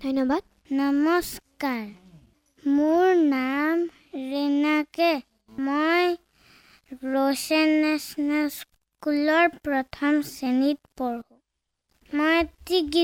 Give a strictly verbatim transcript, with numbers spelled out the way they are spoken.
ধন্যবাদ। নমস্কাৰ, মোৰ নাম ৰীনাকে। মই ৰ'চেন নেশ্যনেল স্কুলৰ প্ৰথম শ্ৰেণীত পঢ়োঁ। মই এটি